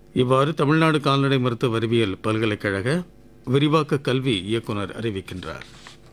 இவ்வாறு தமிழ்நாடு கால்நடை மருத்துவ அறிவியல் பல்கலைக்கழக விரிவாக்க கல்வி இயக்குனர் அறிவிக்கின்றார்.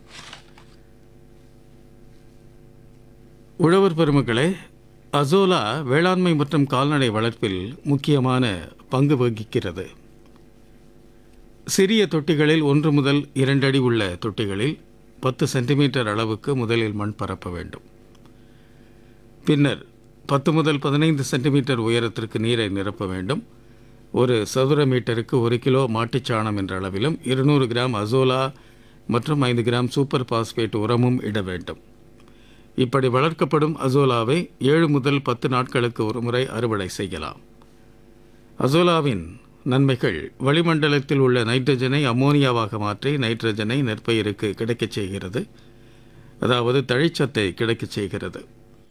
உழவர் பெருமக்களே, அசோலா வேளாண்மை மற்றும் கால்நடை வளர்ப்பில் முக்கியமான பங்கு வகிக்கிறது. சிறிய தொட்டிகளில் 1 முதல் 2 அடி உள்ள தொட்டிகளில் 10 சென்டிமீட்டர் அளவுக்கு முதலில் மண் பரப்ப வேண்டும். பின்னர் 10 முதல் 15 சென்டிமீட்டர் உயரத்திற்கு நீரை நிரப்ப வேண்டும். ஒரு சதுர மீட்டருக்கு 1 கிலோ மாட்டுச்சாணம் என்ற அளவிலும் 200 கிராம் அசோலா மற்றும் 5 கிராம் சூப்பர் பாஸ்பேட் உரமும் இட வேண்டும். இப்படி வளர்க்கப்படும் அசோலாவை 7 முதல் 10 நாட்களுக்கு ஒரு முறை அறுவடை செய்யலாம். அசோலாவின் நன்மைகள்: வளிமண்டலத்தில் உள்ள நைட்ரஜனை அம்மோனியாவாக மாற்றி நைட்ரஜனை நெற்பயிருக்கு கிடைக்கச் செய்கிறது. அதாவது தழைச்சத்தை கிடைக்கச் செய்கிறது.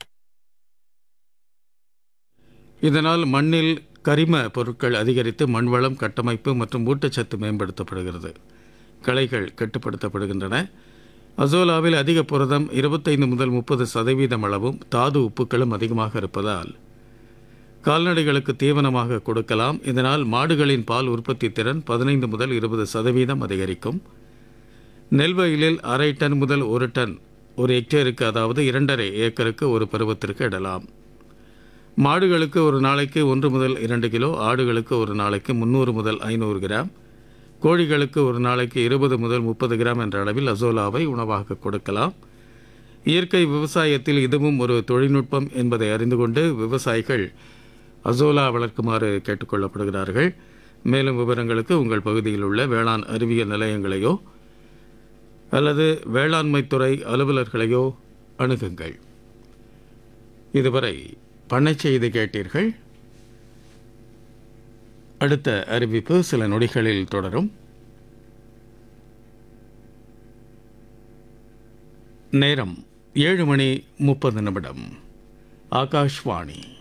இதனால் மண்ணில் கரிம பொருட்கள் அதிகரித்து மண்வளம், கட்டமைப்பு மற்றும் ஊட்டச்சத்து மேம்படுத்தப்படுகிறது. களைகள் கட்டுப்படுத்தப்படுகின்றன. அசோலாவில் அதிக புரதம் 25 முதல் 30% அளவும் தாது உப்புக்களும் அதிகமாக இருப்பதால் கால்நடைகளுக்கு தீவனமாக கொடுக்கலாம். இதனால் மாடுகளின் பால் உற்பத்தி திறன் 15 முதல் 20% அதிகரிக்கும். நெல் வயலில் 1/2 டன் முதல் 1 டன் ஒரு ஹெக்டேருக்கு, அதாவது 2.5 ஏக்கருக்கு ஒரு பருவத்திற்கு இடலாம். மாடுகளுக்கு ஒரு நாளைக்கு 1 முதல் 2 கிலோ, ஆடுகளுக்கு ஒரு நாளைக்கு 300 முதல் 500 கிராம், கோழிகளுக்கு ஒரு நாளைக்கு 20 முதல் 30 கிராம் என்ற அளவில் அசோலாவை உணவாக கொடுக்கலாம். இயற்கை விவசாயத்தில் இதுவும் ஒரு தொழில்நுட்பம் என்பதை அறிந்து கொண்டு விவசாயிகள் அசோலா வளர்க்குமாறு கேட்டுக்கொள்ளப்படுகிறார்கள். மேலும் விவரங்களுக்கு உங்கள் பகுதியில் உள்ள வேளாண் அறிவியல் நிலையங்களையோ அல்லது வேளாண்மைத்துறை அலுவலர்களையோ அணுகுங்கள். இதுவரை பண்ணை செய்தி கேட்டீர்கள். அடுத்த அறிவிப்பு சில நொடிகளில் தொடரும். நேரம் 7:30. ஆகாஷ்வாணி.